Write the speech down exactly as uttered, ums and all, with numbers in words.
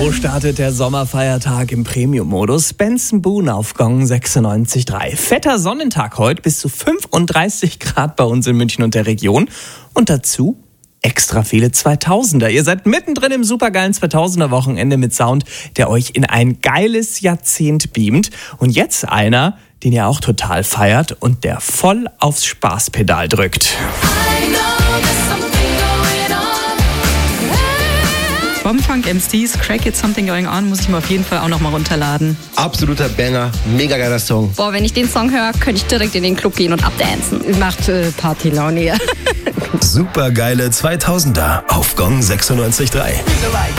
So startet der Sommerfeiertag im Premium-Modus. Benson Boone auf Gong sechsundneunzig Komma drei. Fetter Sonnentag heute, bis zu fünfunddreißig Grad bei uns in München und der Region. Und dazu extra viele zweitausender. Ihr seid mittendrin im supergeilen zweitausender-Wochenende mit Sound, der euch in ein geiles Jahrzehnt beamt. Und jetzt einer, den ihr auch total feiert und der voll aufs Spaßpedal drückt. Bombenfunk M Cs, Crack It Something Going On, muss ich mir auf jeden Fall auch noch mal runterladen. Absoluter Banger, mega geiler Song. Boah, wenn ich den Song höre, könnte ich direkt in den Club gehen und abdancen. Macht äh, Partylaune, ja. Supergeile zweitausender auf Gong sechsundneunzig Komma drei.